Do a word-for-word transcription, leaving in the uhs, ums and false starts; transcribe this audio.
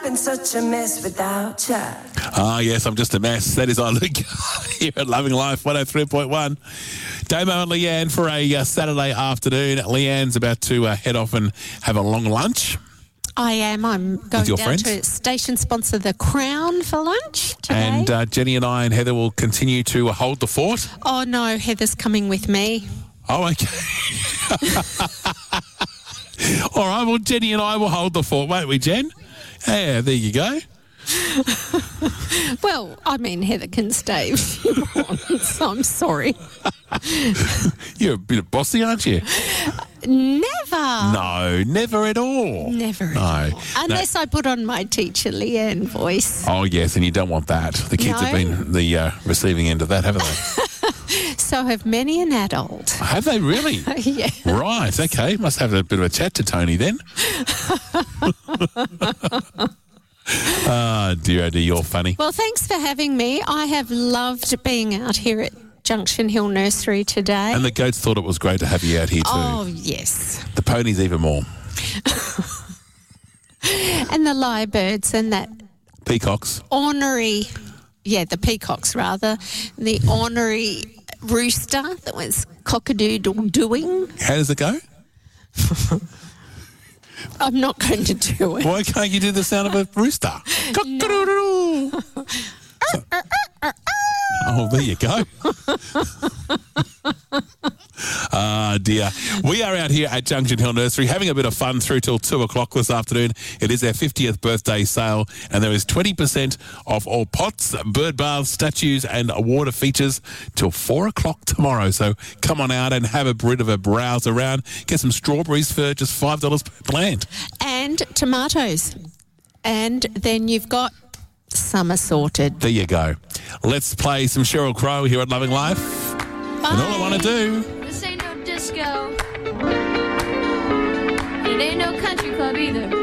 been such a mess without you. Ah, yes, I'm just a mess. That is on Luke here at Loving Life one oh three point one. Damo and Leanne for a uh, Saturday afternoon. Leanne's about to uh, head off and have a long lunch. I am. I'm going your down friends? to station sponsor The Crown for lunch today. And uh, Jenny and I and Heather will continue to hold the fort. Oh, no, Heather's coming with me. Oh, okay. All right, well, Jenny and I will hold the fort, won't we, Jen? Yeah, there you go. Well, I mean, Heather can stay if you want, so I'm sorry. You're a bit bossy, aren't you? Never. No, never at all. Never at No. all. Unless I put on my teacher Leanne voice. Oh, yes, and you don't want that. The kids No. have been the uh, receiving end of that, haven't they? So have many an adult. Have they really? Yeah. Right, okay. Must have a bit of a chat to Tony then. Ah, dear, oh dear, you're funny. Well, thanks for having me. I have loved being out here at Junction Hill Nursery today. And the goats thought it was great to have you out here too. Oh, yes. The ponies even more. And the lyrebirds and that Peacocks. ornery, yeah, the peacocks rather, the ornery rooster that was cock-a-doodle doing. How does it go? I'm not going to do it. Why can't you do the sound of a rooster? Cock-a-doodle-doo. Oh, there you go. Ah, dear. We are out here at Junction Hill Nursery having a bit of fun through till two o'clock this afternoon. It is our fiftieth birthday sale, and there is twenty percent off all pots, bird baths, statues, and water features till four o'clock tomorrow. So come on out and have a bit of a browse around. Get some strawberries for just five dollars per plant. And tomatoes. And then you've got summer sorted. There you go. Let's play some Sheryl Crow here at Loving Life. Bye. And all I want to do... This ain't no disco. It ain't no country club either.